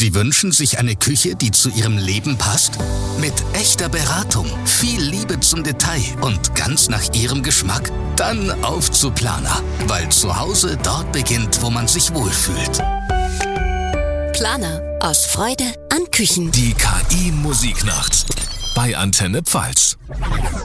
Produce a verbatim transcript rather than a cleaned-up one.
Sie wünschen sich eine Küche, die zu Ihrem Leben passt? Mit echter Beratung, viel Liebe zum Detail und ganz nach Ihrem Geschmack? Dann auf zu Planer, weil zu Hause dort beginnt, wo man sich wohlfühlt. Planer, aus Freude an Küchen. Die K I-Musiknacht bei Antenne Pfalz.